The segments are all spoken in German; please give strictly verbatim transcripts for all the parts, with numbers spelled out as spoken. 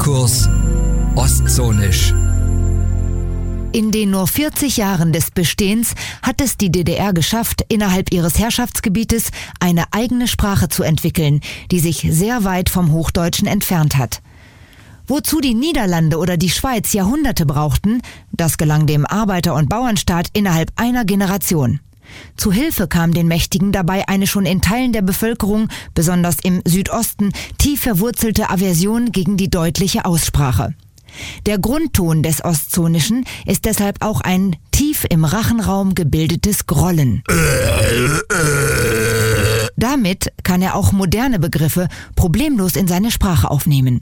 Sprachkurs Ostzonisch. In den nur vierzig Jahren des Bestehens hat es die D D R geschafft, innerhalb ihres Herrschaftsgebietes eine eigene Sprache zu entwickeln, die sich sehr weit vom Hochdeutschen entfernt hat. Wozu die Niederlande oder die Schweiz Jahrhunderte brauchten, das gelang dem Arbeiter- und Bauernstaat innerhalb einer Generation. Zu Hilfe kam den Mächtigen dabei eine schon in Teilen der Bevölkerung, besonders im Südosten, tief verwurzelte Aversion gegen die deutliche Aussprache. Der Grundton des Ostzonischen ist deshalb auch ein tief im Rachenraum gebildetes Grollen. Damit kann er auch moderne Begriffe problemlos in seine Sprache aufnehmen.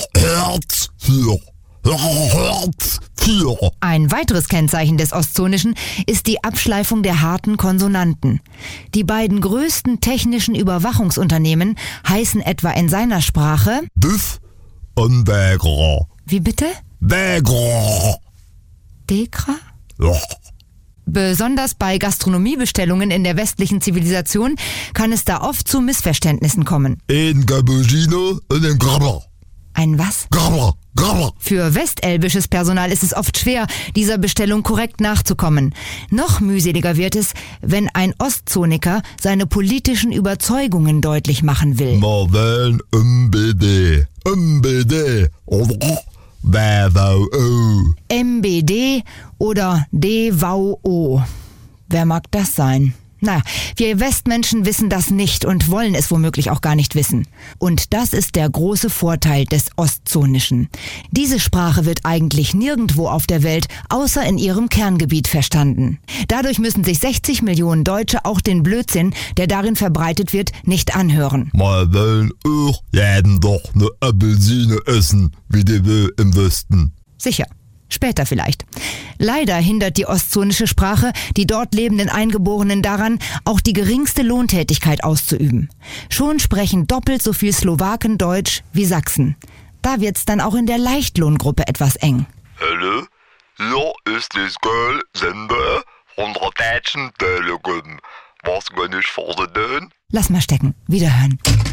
Ein weiteres Kennzeichen des Ostzonischen ist die Abschleifung der harten Konsonanten. Die beiden größten technischen Überwachungsunternehmen heißen etwa in seiner Sprache Düff und Degra. Wie bitte? Degra. Dekra? Ja. Besonders bei Gastronomiebestellungen in der westlichen Zivilisation kann es da oft zu Missverständnissen kommen. Ein Cappuccino und ein Grabber. Ein was? Grabber, Grabber. Für westelbisches Personal ist es oft schwer, dieser Bestellung korrekt nachzukommen. Noch mühseliger wird es, wenn ein Ostzoniker seine politischen Überzeugungen deutlich machen will. Wir wählen M B D. M B D. Oder W V O. M B D oder D V O. Wer mag das sein? Na, wir Westmenschen wissen das nicht und wollen es womöglich auch gar nicht wissen. Und das ist der große Vorteil des Ostzonischen. Diese Sprache wird eigentlich nirgendwo auf der Welt außer in ihrem Kerngebiet verstanden. Dadurch müssen sich sechzig Millionen Deutsche auch den Blödsinn, der darin verbreitet wird, nicht anhören. Wir wollen auch jeden doch eine Apfelsine essen, wie die will im Westen. Sicher. Später vielleicht. Leider hindert die ostzonische Sprache die dort lebenden Eingeborenen daran, auch die geringste Lohntätigkeit auszuüben. Schon sprechen doppelt so viel Slowaken Deutsch wie Sachsen. Da wird's dann auch in der Leichtlohngruppe etwas eng. Hallo, hier ist das Girl-Sender von der Deutschen Telekom. Was kann ich für Sie tun? Lass mal stecken. Wiederhören.